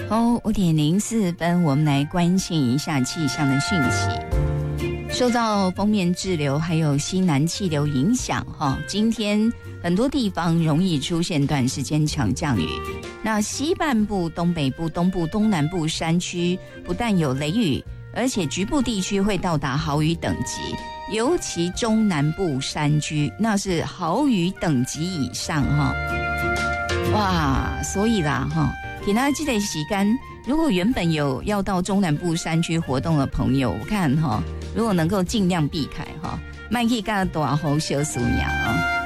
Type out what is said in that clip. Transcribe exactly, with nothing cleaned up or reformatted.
哦，五点零四分，我们来关心一下气象的讯息。受到锋面滞留还有西南气流影响，哈，今天很多地方容易出现短时间强降雨。那西半部、东北部、东部、东南部山区不但有雷雨，而且局部地区会到达豪雨等级，尤其中南部山区那是豪雨等级以上，哈。哇，所以啦，哈。其他这个时间，如果原本有要到中南部山区活动的朋友，我看哈，如果能够尽量避开哈，卖去干大好小苏娘啊。